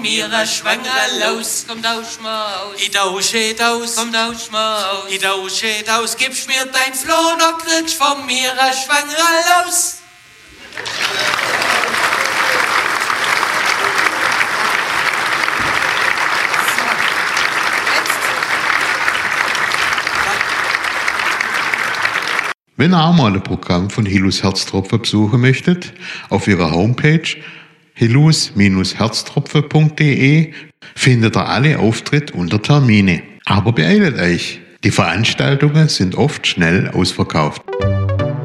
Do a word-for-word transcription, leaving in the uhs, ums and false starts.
mir ein Schwangerl aus. Komm, tausch mal aus. Ich tausche aus. Komm, tausch mal aus. Ich tausche aus. Gibst mir dein Floh, noch kriegst von mir ein Schwangerl aus. Wenn ihr auch mal ein Programm von Hillus Herztropfen besuchen möchtet, auf ihrer Homepage hillus Herztropfen punkt de findet ihr alle Auftritte unter Termine. Aber beeilt euch, die Veranstaltungen sind oft schnell ausverkauft.